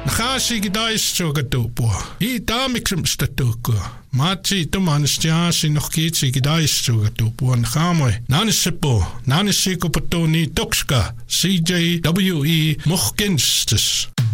Nakashi gidaistro gatupo. I damikrim statuko. Machi tomanstiasi nog kietsi gidaistro gatupo. Nakamoy. Nanisipo. Nanisiko patoni toxka. CJWE Mochkinstes.